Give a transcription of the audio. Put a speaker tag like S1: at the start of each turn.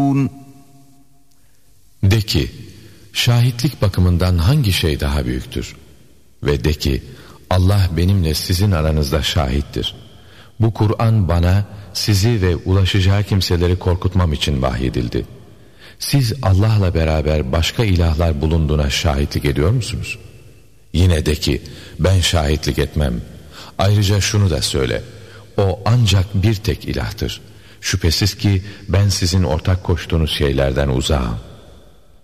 S1: De ki, şahitlik bakımından hangi şey daha büyüktür? Ve de ki, Allah benimle sizin aranızda şahittir. Bu Kur'an bana, sizi ve ulaşacağı kimseleri korkutmam için vahyedildi. Siz Allah'la beraber başka ilahlar bulunduğuna şahitlik ediyor musunuz? Yine de ki, ben şahitlik etmem. Ayrıca şunu da söyle, o ancak bir tek ilahtır. Şüphesiz ki ben sizin ortak koştuğunuz şeylerden uzağım.